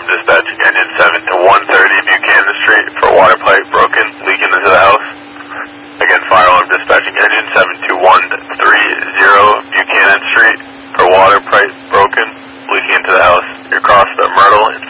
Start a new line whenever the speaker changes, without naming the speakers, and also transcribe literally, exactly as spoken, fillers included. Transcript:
dispatching engine seven to one thirty Buchanan Street for water pipe broken, leaking into the house. Again, fire alarm dispatching engine seven to one thirty Buchanan Street for water pipe broken, leaking into the house. You're across the Myrtle